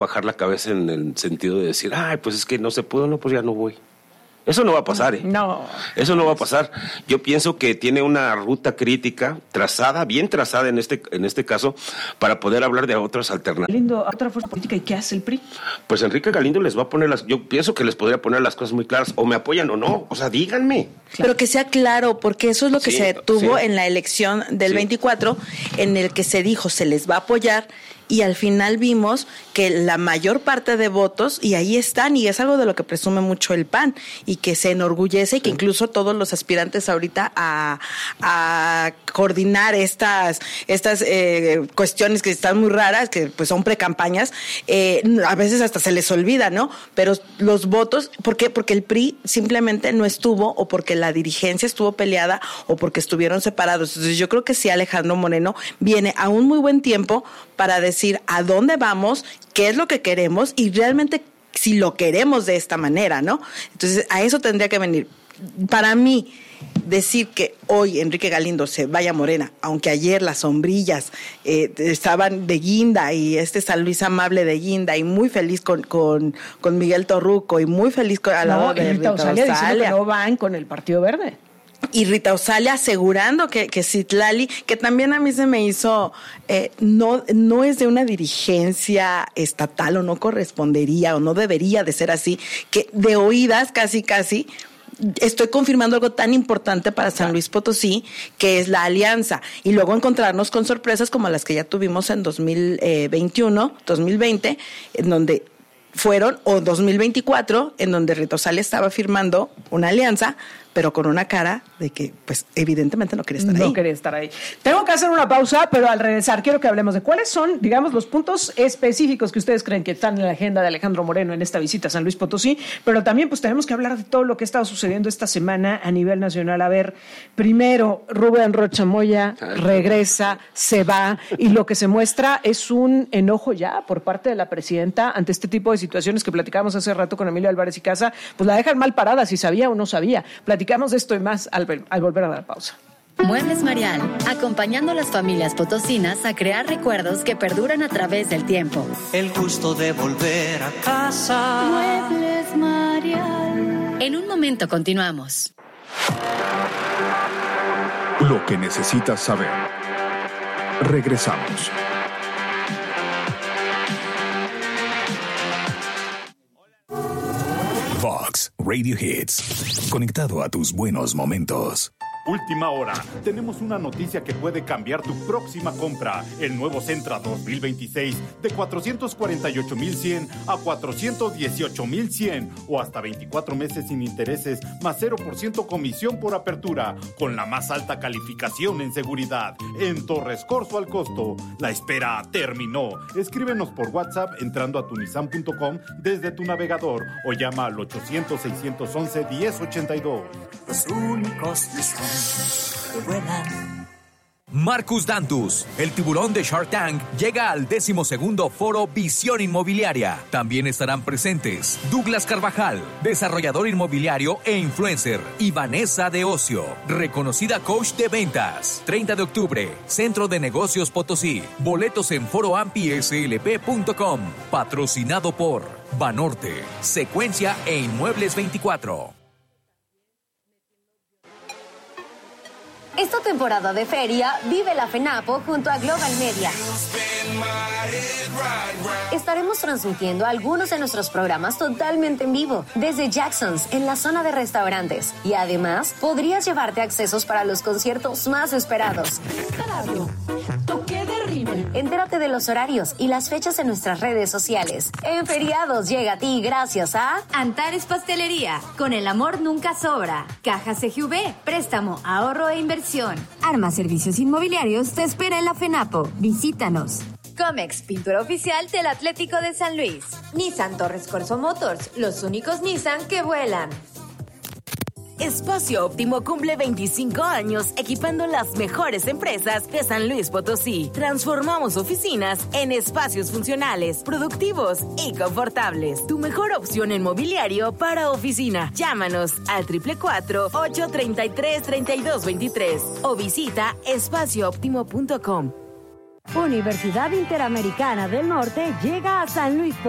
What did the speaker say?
bajar la cabeza en el sentido de decir, ay, pues es que no se pudo, no, pues ya no voy. Eso no va a pasar, ¿eh? No. Eso no va a pasar. Yo pienso que tiene una ruta crítica trazada, bien trazada en este caso, para poder hablar de otras alternativas. Galindo, otra fuerza política, ¿y qué hace el PRI? Pues Enrique Galindo les va a poner yo pienso que les podría poner las cosas muy claras, o me apoyan o no, o sea, díganme. Pero que sea claro, porque eso es lo que se tuvo en la elección del 24, en el que se dijo, se les va a apoyar, y al final vimos que la mayor parte de votos, y ahí están, y es algo de lo que presume mucho el PAN, y que se enorgullece, y que incluso todos los aspirantes ahorita a coordinar estas cuestiones que están muy raras, que pues son precampañas, a veces hasta se les olvida, ¿no? Pero los votos, ¿por qué? Porque el PRI simplemente no estuvo, o porque la dirigencia estuvo peleada, o porque estuvieron separados. Entonces yo creo que sí, Alejandro Moreno viene a un muy buen tiempo para decir a dónde vamos, qué es lo que queremos y realmente si lo queremos de esta manera, ¿no? Entonces a eso tendría que venir. Para mí, decir que hoy Enrique Galindo se vaya a Morena, aunque ayer las sombrillas estaban de guinda y San Luis amable de guinda y muy feliz con Miguel Torruco y muy feliz al lado de Rita Osalia diciendo que no van con el Partido Verde. Y Rita Osalia asegurando que Citlali, que también a mí se me hizo, no es de una dirigencia estatal o no correspondería o no debería de ser así, que de oídas casi estoy confirmando algo tan importante para San Luis Potosí, que es la alianza, y luego encontrarnos con sorpresas como las que ya tuvimos en 2021, 2020, en donde fueron, o 2024, en donde Rita Osalia estaba firmando una alianza, pero con una cara de que, pues, evidentemente no quería estar ahí. No quería estar ahí. Tengo que hacer una pausa, pero al regresar quiero que hablemos de cuáles son, digamos, los puntos específicos que ustedes creen que están en la agenda de Alejandro Moreno en esta visita a San Luis Potosí, pero también, pues, tenemos que hablar de todo lo que ha estado sucediendo esta semana a nivel nacional. A ver, primero, Rubén Rocha Moya regresa, se va, y lo que se muestra es un enojo ya por parte de la presidenta ante este tipo de situaciones que platicamos hace rato con Emilio Álvarez y Casa, pues la dejan mal parada, si sabía o no sabía. Platicamos de esto y más al volver a la pausa. Muebles Marial, acompañando a las familias potosinas a crear recuerdos que perduran a través del tiempo. El gusto de volver a casa. Muebles Marial. En un momento continuamos. Lo que necesitas saber. Regresamos. Vox Radio Hits. Conectado a tus buenos momentos. Última hora. Tenemos una noticia que puede cambiar tu próxima compra. El nuevo Sentra 2026 de 448,100 a 418,100 o hasta 24 meses sin intereses más 0% comisión por apertura con la más alta calificación en seguridad. En Torres Corzo al costo. La espera terminó. Escríbenos por WhatsApp entrando a tunisan.com desde tu navegador o llama al 800-611-1082. Los únicos Nissan que vuelan. Marcus Dantus, el tiburón de Shark Tank, llega al 12º Foro Visión Inmobiliaria. También estarán presentes Douglas Carvajal, desarrollador inmobiliario e influencer, y Vanessa de Ocio, reconocida coach de ventas. 30 de octubre, Centro de Negocios Potosí. Boletos en foroampislp.com. Patrocinado por Banorte, Secuencia e Inmuebles 24. Esta temporada de feria, vive la FENAPO junto a Global Media. Estaremos transmitiendo algunos de nuestros programas totalmente en vivo, desde Jackson's, en la zona de restaurantes. Y además, podrías llevarte accesos para los conciertos más esperados. Entérate de los horarios y las fechas en nuestras redes sociales. En Feriados llega a ti gracias a Antares Pastelería, con el amor nunca sobra. Caja CGV, préstamo, ahorro e inversión. Arma Servicios Inmobiliarios te espera en la FENAPO. Visítanos. Comex, pintura oficial del Atlético de San Luis. Nissan Torres Corso Motors, los únicos Nissan que vuelan. Espacio Óptimo cumple 25 años equipando las mejores empresas de San Luis Potosí. Transformamos oficinas en espacios funcionales, productivos y confortables. Tu mejor opción en mobiliario para oficina. Llámanos al 444-833-3223 o visita espaciooptimo.com. Universidad Interamericana del Norte llega a San Luis Potosí.